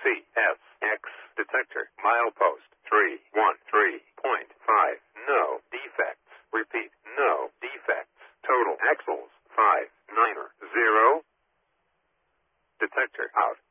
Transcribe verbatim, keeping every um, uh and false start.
C S X detector. Milepost three one three point five. No defects. Repeat, no defects. Total axles five nine zero. Detector out.